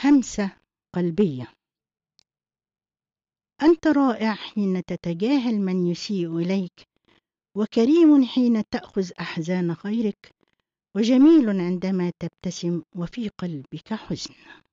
همسة قلبية. أنت رائع حين تتجاهل من يسيء إليك، وكريم حين تأخذ أحزان غيرك، وجميل عندما تبتسم وفي قلبك حزن.